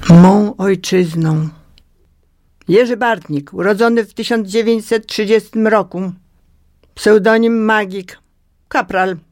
Mą ojczyzną. Jerzy Bartnik, urodzony w 1930 roku. Pseudonim Magik, kapral.